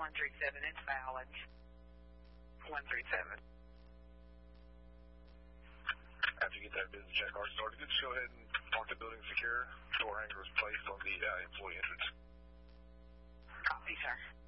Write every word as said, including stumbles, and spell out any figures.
one three seven, it's valid. one three seven. After you get that business check car started, just go ahead and mark the building secure. Door hanger is placed on the uh, employee entrance. Copy, sir.